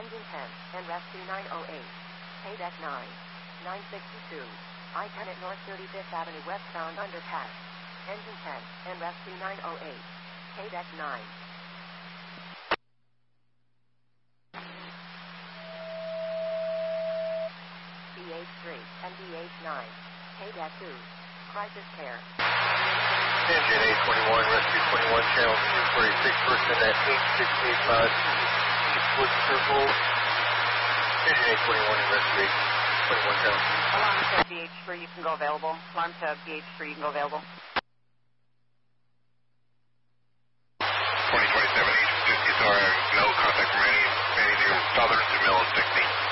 Engine 10, and rescue 908. KDEC 9. 962. I-10 at North 35th Avenue westbound underpass. Engine 10, and rescue 908. KDEC 9. BH3 and BH9. KDEC 2. Crisis care. Engine 821, rescue 21, channel 246, person at 8685 Eastwood Circle. Engine 821 and rescue 821, channel 2. Alarm to BH3, you can go available. Alarm to BH3, you can go available. 2027 East 50, sorry, no contact from any near Southern to Mill 60.